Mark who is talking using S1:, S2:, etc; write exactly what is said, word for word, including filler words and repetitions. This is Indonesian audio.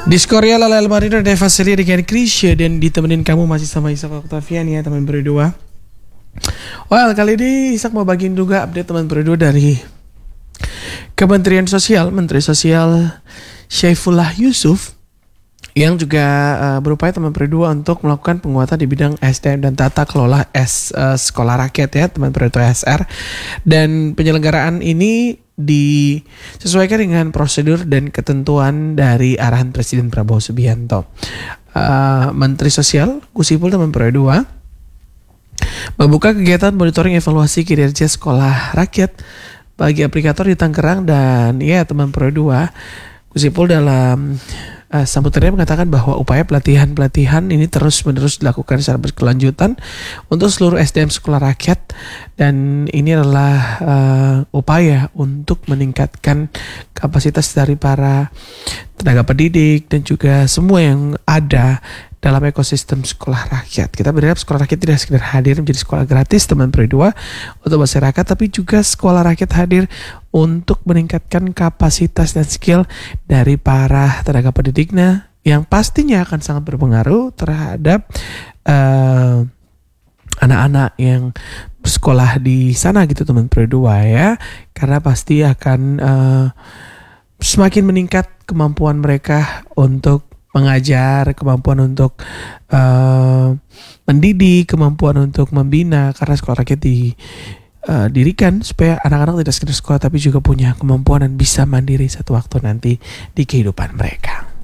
S1: Di Skoria Lala Almarino ada Vasily dengan Krisya dan ditemenin kamu masih sama Isak Octavian ya teman berdua. Well, kali ini Isak mau bagiin juga update teman berdua dari Kementerian Sosial, Menteri Sosial Syaifullah Yusuf yang juga uh, berupaya teman berdua untuk melakukan penguatan di bidang S D M dan tata kelola S, uh, sekolah rakyat ya teman berdua S R, dan penyelenggaraan ini disesuaikan dengan prosedur dan ketentuan dari arahan Presiden Prabowo Subianto. Uh, Menteri Sosial Gus Ipul teman berdua membuka kegiatan monitoring evaluasi kinerja sekolah rakyat bagi aplikator di Tangerang, dan ya teman berdua Gus Ipul dalam Uh, sambutannya mengatakan bahwa upaya pelatihan-pelatihan ini terus-menerus dilakukan secara berkelanjutan untuk seluruh S D M sekolah rakyat, dan ini adalah uh, upaya untuk meningkatkan kapasitas dari para tenaga pendidik dan juga semua yang ada dalam ekosistem sekolah rakyat. Kita berharap sekolah rakyat tidak sekedar hadir menjadi sekolah gratis teman berdua untuk masyarakat, tapi juga sekolah rakyat hadir untuk meningkatkan kapasitas dan skill dari para tenaga pendidiknya yang pastinya akan sangat berpengaruh terhadap uh, anak-anak yang bersekolah di sana gitu teman berdua ya, karena pasti akan uh, semakin meningkat kemampuan mereka untuk mengajar, kemampuan untuk uh, mendidik, kemampuan untuk membina, karena sekolah rakyat didirikan uh, supaya anak-anak tidak sekedar sekolah tapi juga punya kemampuan dan bisa mandiri satu waktu nanti di kehidupan mereka.